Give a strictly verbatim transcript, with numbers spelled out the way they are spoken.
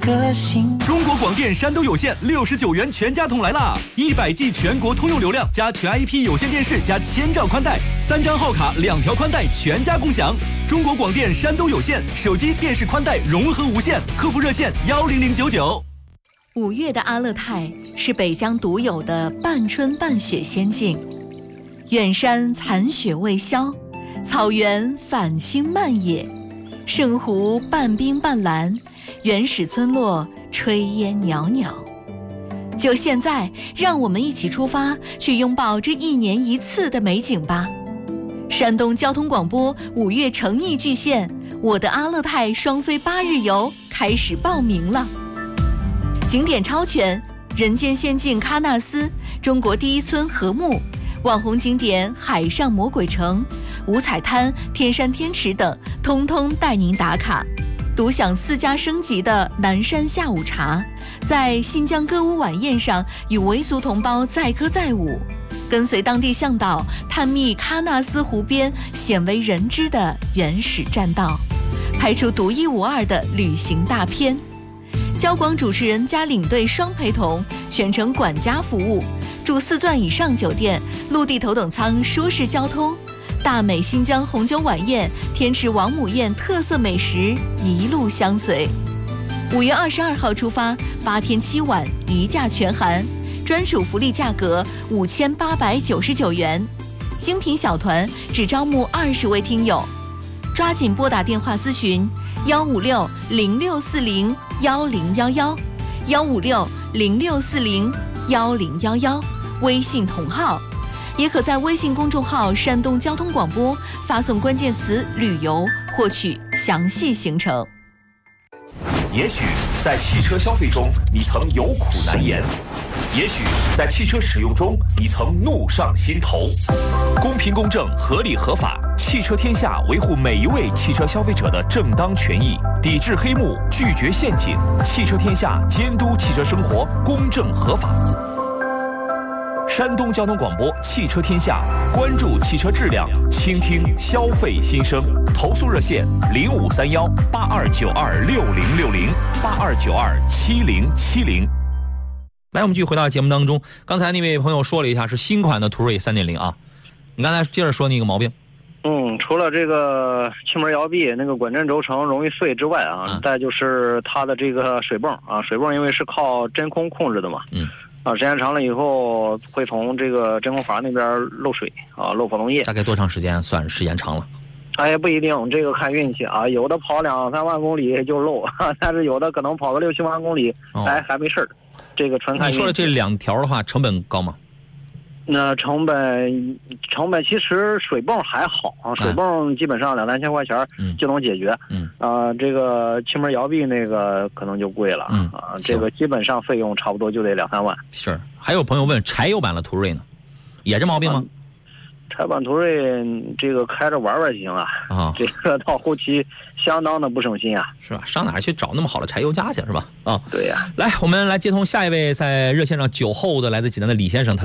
个心。 中国广电山东有线六十九元全家桶来啦！一百 G 全国通用流量加全 I P 有线电视加千兆宽带，三张号卡两条宽带全家共享。中国广电山东有线手机电视宽带融合无限，客服热线幺零零九九。 五月的阿勒泰是北疆独有的半春半雪仙境，远山残雪未消，草原返青漫野，圣湖半冰半蓝，原始村落炊烟袅袅。就现在，让我们一起出发，去拥抱这一年一次的美景吧！山东交通广播五月诚意巨献，我的阿勒泰双飞八日游开始报名了。景点超全，人间仙境喀纳斯，中国第一村禾木，网红景点海上魔鬼城、五彩滩、天山天池等，通通带您打卡。独享四家升级的南山下午茶，在新疆歌舞晚宴上与维族同胞载歌载舞，跟随当地向导探秘喀纳斯湖边鲜为人知的原始栈道，拍出独一无二的旅行大片。交广主持人加领队双陪同，全程管家服务，住四钻以上酒店，陆地头等舱舒适交通。大美新疆红酒晚宴、天池王母宴特色美食一路相随。五月二十二号出发，八天七晚一价全含，专属福利价格五千八百九十九元，精品小团只招募二十位听友，抓紧拨打电话咨询幺五六零六四零幺零幺幺幺五六零六四零幺零幺幺，微信同号。也可在微信公众号山东交通广播发送关键词旅游获取详细行程。 也许在汽车消费中你曾有苦难言，也许在汽车使用中你曾怒上心头。公平公正合理合法，汽车天下维护每一位汽车消费者的正当权益，抵制黑幕，拒绝陷阱。汽车天下监督汽车生活公正合法。山东交通广播汽车天下，关注汽车质量，倾听消费心声。投诉热线零五三幺八二九二六零六零八二九二七零七零。 来，我们继续回到节目当中。刚才那位朋友说了一下是新款的途锐 三点零 啊，你刚才接着说那个毛病。 嗯，除了这个气门摇臂那个滚震轴承容易碎之外啊，嗯、再就是它的这个水泵啊，水泵因为是靠真空控制的嘛，嗯。啊，时间长了以后会从这个真空阀那边漏水啊，漏活动液。 大概多长时间算时间长了？ 哎，不一定，这个看运气啊。有的跑两三万公里就漏，但是有的可能跑个六七万公里，哦、哎，还没事儿。这个纯看运气。 你说的这两条的话，成本高吗？ 那成本成本其实水泵还好啊，水泵基本上两三千块钱就能解决。嗯啊、呃，这个气门摇臂那个可能就贵了。嗯啊，这个基本上费用差不多就得两三万。 是，还有朋友问柴油版的途锐呢，也这毛病吗？ 嗯、柴版途锐这个开着玩玩行啊，啊，这个到后期相当的不省心啊， 是吧？上哪儿去找那么好的柴油加去是吧？啊， 对呀、啊。 来，我们来接通下一位在热线上酒后的来自济南的李先生。